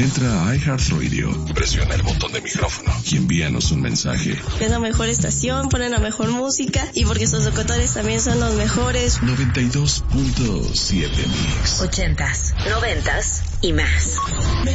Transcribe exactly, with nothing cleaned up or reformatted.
Entra a iHeartRadio, presiona el botón de micrófono y envíanos un mensaje. Es la mejor estación, ponen la mejor música y porque sus locutores también son los mejores. noventa y dos punto siete Mix. Ochentas, noventas y más.